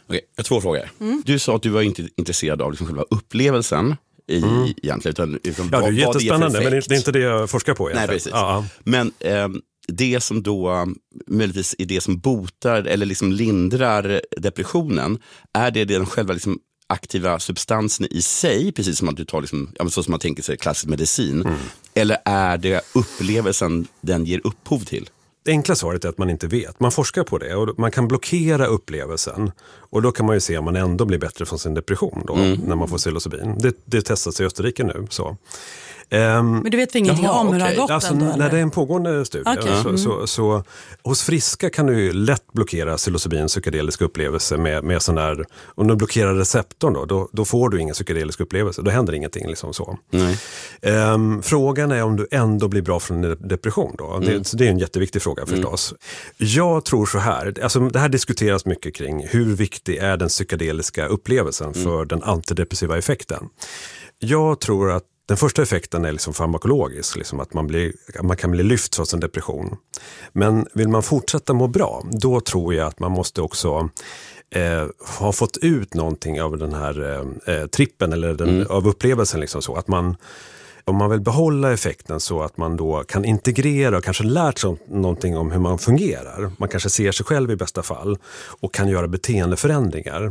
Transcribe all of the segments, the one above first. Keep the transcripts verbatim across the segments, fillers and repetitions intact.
Okej, jag har två frågor. Mm. Du sa att du var inte intresserad av liksom själva upplevelsen i, mm. egentligen. Utan, utan ja, vad, det är jättespännande, det är men det är inte det jag forskar på egentligen. Nej, precis. Ja. Men eh, det som då möjligtvis är det som botar eller liksom lindrar depressionen, är det den själva liksom aktiva substansen i sig, precis som att du tar liksom, ja, så som man tänker sig klassisk medicin, mm. eller är det upplevelsen den ger upphov till? Det enkla svaret är att man inte vet. Man forskar på det och man kan blockera upplevelsen. Och då kan man ju se om man ändå blir bättre från sin depression då, mm. när man får psilocybin. Det, det testas i Österrike nu. Så. Um, Men du vet vi ingenting om hur det har gått alltså, ändå, när det är en pågående studie. Okay. Så, Mm. så, så, hos friska kan du ju lätt blockera psilocybin psykedelisk upplevelse med, med sån här, om du blockerar receptorn då, då, då får du ingen psykedelisk upplevelse. Då händer ingenting liksom så. Um, frågan är om du ändå blir bra från en depression då. Mm. Det, så det är en jätteviktig fråga förstås. Mm. Jag tror så här, alltså det här diskuteras mycket kring hur viktig är den psykedeliska upplevelsen mm. för den antidepressiva effekten. Jag tror att den första effekten är liksom farmakologisk, liksom att man, blir, man kan bli lyft från sin depression. Men vill man fortsätta må bra, då tror jag att man måste också eh, ha fått ut någonting av den här eh, trippen eller den, mm. av upplevelsen. Liksom så. Att man, om man vill behålla effekten så att man då kan integrera och kanske lärt sig någonting om hur man fungerar. Man kanske ser sig själv i bästa fall och kan göra beteendeförändringar.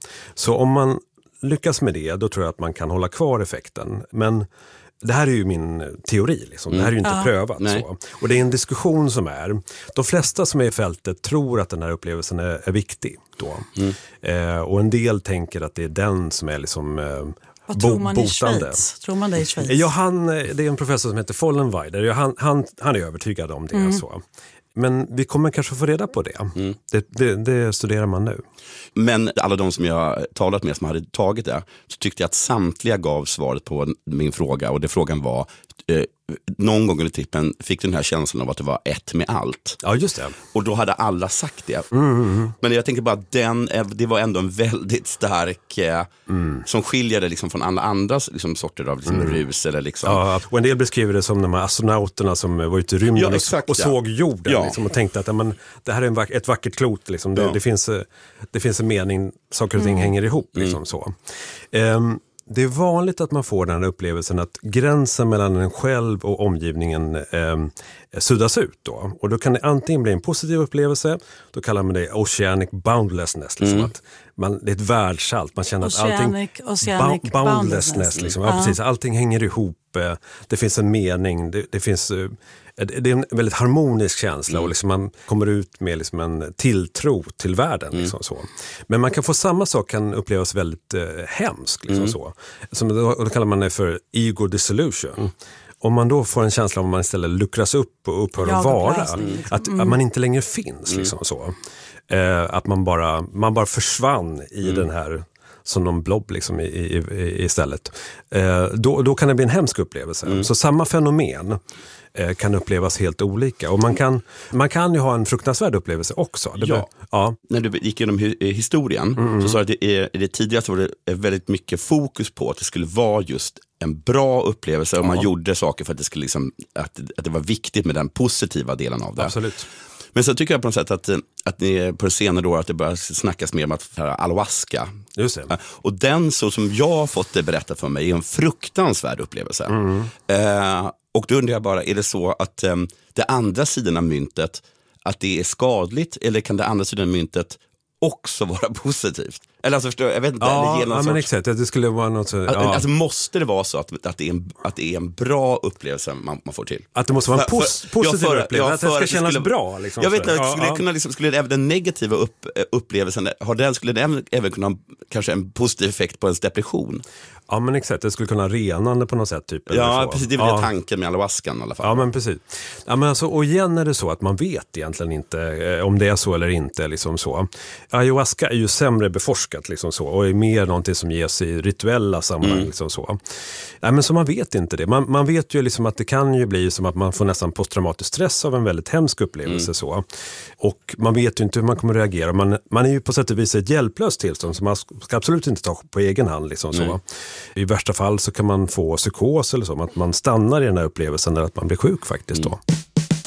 Så om man lyckas med det, då tror jag att man kan hålla kvar effekten. Men det här är ju min teori. Liksom. Det här är ju inte mm. prövat. Så. Och det är en diskussion som är. De flesta som är i fältet tror att den här upplevelsen är, är viktig. Då. Mm. Eh, och en del tänker att det är den som är liksom... Eh, Vad tror man botande. i Schweiz? Tror man det i Schweiz? Ja, han, det är en professor som heter Vollenweider. Han, han, han är övertygad om det. Mm. Så. Men vi kommer kanske få reda på det. Mm. Det, det. Det studerar man nu. Men alla de som jag talat med som hade tagit det, så tyckte jag att samtliga gav svaret på min fråga. Och det frågan var, eh, någon gång under trippen fick den här känslan av att det var ett med allt. Ja, just det. Och då hade alla sagt det. Mm, mm. Men jag tänker bara att den, det var ändå en väldigt stark, eh, mm. som skiljer det liksom från alla andra liksom, sorter av liksom, mm. rus. Eller liksom. Ja, och en del beskriver det som de här astronauterna som var ute i rymden ja, exakt, och, och ja. såg jorden. Ja. Liksom, och tänkte att ja, men, det här är en vack- ett vackert klot. Liksom. Det, ja. det, finns, det finns en mening, saker och ting mm. hänger ihop. Liksom, mm. så. Um, Det är vanligt att man får den här upplevelsen att gränsen mellan en själv och omgivningen eh, suddas ut då. Och då kan det antingen bli en positiv upplevelse, då kallar man det oceanic boundlessness. Liksom, mm. att man, det är ett världsallt, man känner oceanic, att allting... Oceanic ba- boundlessness. Liksom. Ja, uh. precis, allting hänger ihop, eh, det finns en mening, det, det finns... Eh, det är en väldigt harmonisk känsla mm. och liksom man kommer ut med liksom en tilltro till världen. Mm. Liksom så. Men man kan få samma sak, kan upplevas väldigt eh, hemskt. Liksom mm. så. Som, då, då kallar man det för ego dissolution. Mm. Om man då får en känsla av att man istället luckras upp och upphör att vara. Mm. Att, mm. att man inte längre finns. Mm. Liksom så. Eh, att man bara, man bara försvann i mm. den här... som någon blob liksom i, i, i, istället. Eh, då, då kan det bli en hemsk upplevelse. Mm. Så samma fenomen eh, kan upplevas helt olika. Och man kan, man kan ju ha en fruktansvärd upplevelse också. Det ja. Be- ja. När du gick igenom hi- historien mm. så sa du att det, är, det tidigare så var det väldigt mycket fokus på att det skulle vara just en bra upplevelse. Och ja. man gjorde saker för att det, skulle liksom, att, att det var viktigt med den positiva delen av det. Absolut. Men så tycker jag på något sätt att, att ni på senare år att det börjar snackas mer om att ayahuasca. Just det. Och den, så som jag har fått det berättat för mig, är en fruktansvärd upplevelse. Mm. Eh, och då undrar jag bara, är det så att eh, det andra sidan av myntet, att det är skadligt, eller kan det andra sidan av myntet också vara positivt? Eller alltså förstår jag, jag vet inte. Ja, eller ja men exakt, det skulle vara något så, ja. Alltså måste det vara så att, att, det, är en, att det är en bra upplevelse man, man får till? Att det måste vara en pos- för, positiv för, upplevelse, ja, att det ska att det kännas skulle, bra liksom, jag vet inte, ja, skulle, ja. Kunna, liksom, skulle det även den negativa upp, upplevelsen, har den, skulle den även kunna ha kanske en positiv effekt på ens depression? Ja men exakt, det skulle kunna renande på något sätt typ. Ja, så. precis, det är väl ja. tanken med ayahuascan i alla fall. Ja men precis. Ja, men alltså, och igen är det så att man vet egentligen inte eh, om det är så eller inte. Liksom så. Ayahuasca är ju sämre beforskat liksom så, och är mer någonting som ges i rituella sammanhang. Mm. Liksom så. Ja, men så man vet inte det. Man, man vet ju liksom att det kan ju bli som att man får nästan posttraumatisk stress av en väldigt hemsk upplevelse. Mm. Så. Och man vet ju inte hur man kommer reagera. Man, man är ju på sätt och vis ett hjälplöst tillstånd som man ska absolut inte ta på egen hand. Liksom så. Mm. I värsta fall så kan man få psykos eller så, att man stannar i den här upplevelsen eller att man blir sjuk faktiskt då. Mm.